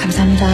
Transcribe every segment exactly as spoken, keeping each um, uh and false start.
감사합니다.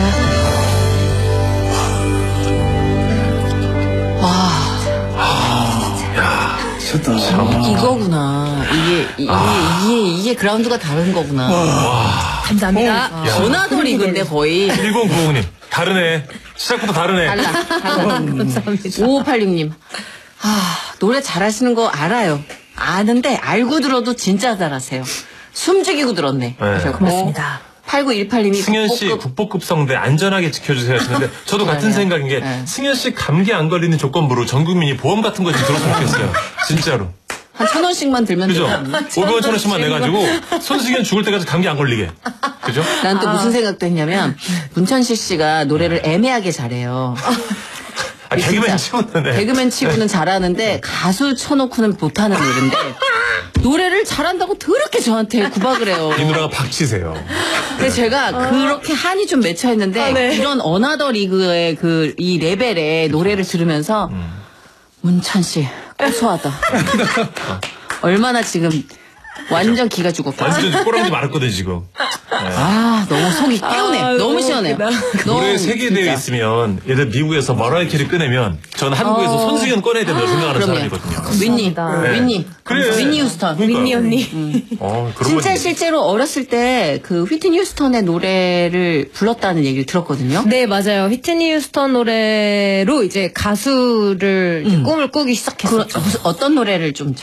미쳤다. 이거구나. 이게, 이게, 아. 이게, 이게 그라운드가 다른 거구나. 와. 감사합니다. 어, 어나더 리그인데 거의. 일공구오님, 다르네. 시작부터 다르네. 달라. 달라. 감사합니다. 오오팔육 님. 아, 노래 잘하시는 거 알아요. 아는데 알고 들어도 진짜 잘하세요. 숨죽이고 들었네. 네. 고맙습니다. 팔구일팔 님이 승현 씨 국보급 성대 안전하게 지켜주세요 하시는데 저도 같은 맞아요. 생각인 게 네. 승현 씨 감기 안 걸리는 조건부로 전 국민이 보험 같은 거 좀 들었으면 좋겠어요. 진짜로. 한 천 원씩만 들면 그죠? 되잖아. 오백원 천 원씩만 내가지고 손승현 죽을 때까지 감기 안 걸리게. 그죠? 난 또 아. 무슨 생각도 했냐면 문천식 씨가 노래를 애매하게 잘해요. 아, 개그맨 치고는. 네. 개그맨 치고는 잘하는데 가수 쳐놓고는 못하는 노래인데 노래를 잘한다고 더럽게 저한테 구박을 해요. 이 누나가 박치세요. 그래서 제가 그렇게 한이 좀 맺혀 있는데 아, 네. 이런 어나더 리그의 그 이 레벨의 노래를 들으면서 음. 문천 씨 고소하다. 얼마나 지금 완전 기가 죽었겠어. 완전 꼬랑지 말았거든 지금. 아 너무 속이 깨우네. 아, 너무 너무 시원해요. 웃기다. 너무 노래 세계대회 진짜. 있으면 예를 들어 미국에서 머라이 캐리 꺼내면 저는 한국에서 어. 손승현 꺼내야 된다고 생각하는 그럼요. 사람이거든요. 윈니, 감사합니다. 윈니, 그래. 윈니 휴스턴. 그러니까요. 윈니 언니. 어, 그런 진짜 거지. 실제로 어렸을 때 그 휘트니 휴스턴의 노래를 불렀다는 얘기를 들었거든요. 네, 맞아요. 휘트니 휴스턴 노래로 이제 가수를 이제 꿈을 꾸기 시작했었죠. 그, 무슨 어떤 노래를 좀